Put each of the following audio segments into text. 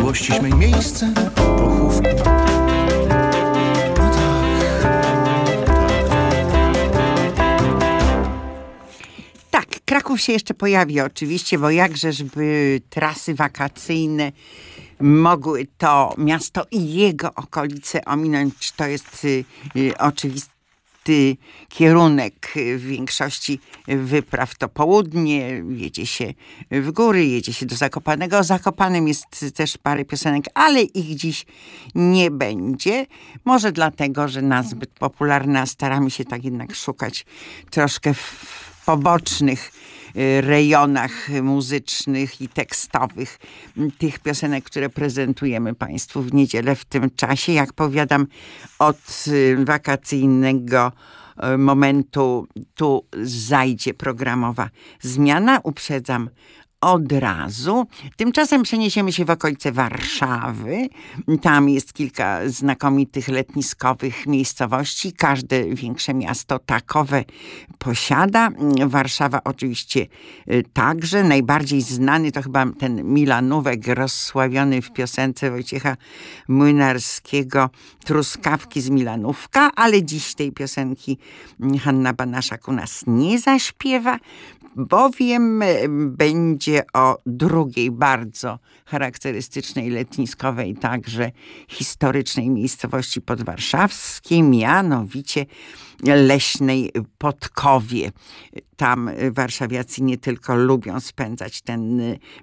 miłości śmej miejsce pochówku. No tak, Kraków się jeszcze pojawi oczywiście, bo jakżeżby trasy wakacyjne mogły to miasto i jego okolice ominąć. To jest oczywisty kierunek w większości wypraw. To południe, jedzie się w góry, jedzie się do Zakopanego. O Zakopanem jest też parę piosenek, ale ich dziś nie będzie. Może dlatego, że nazbyt popularna, staramy się tak jednak szukać troszkę w pobocznych rejonach muzycznych i tekstowych tych piosenek, które prezentujemy Państwu w niedzielę w tym czasie. Jak powiadam, od wakacyjnego momentu tu zajdzie programowa zmiana. Uprzedzam od razu. Tymczasem przeniesiemy się w okolice Warszawy. Tam jest kilka znakomitych letniskowych miejscowości. Każde większe miasto takowe posiada. Warszawa oczywiście także. Najbardziej znany to chyba ten Milanówek, rozsławiony w piosence Wojciecha Młynarskiego Truskawki z Milanówka, ale dziś tej piosenki Hanna Banaszak u nas nie zaśpiewa, bowiem będzie o drugiej bardzo charakterystycznej letniskowej, także historycznej miejscowości podwarszawskiej, mianowicie Leśnej Podkowie. Tam warszawiacy nie tylko lubią spędzać ten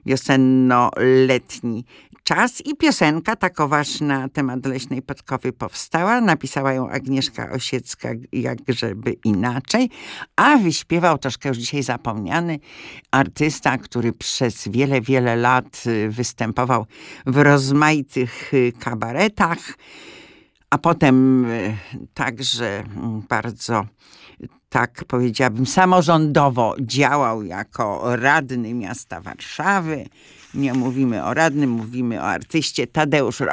wiosenno-letni czas i piosenka takoważ na temat Leśnej Podkowy powstała. Napisała ją Agnieszka Osiecka, jakżeby inaczej, a wyśpiewał troszkę już dzisiaj zapomniany artysta, który przez wiele, wiele lat występował w rozmaitych kabaretach, a potem także bardzo, tak powiedziałabym, samorządowo działał jako radny miasta Warszawy. Nie mówimy o radnym, mówimy o artyście. Tadeusz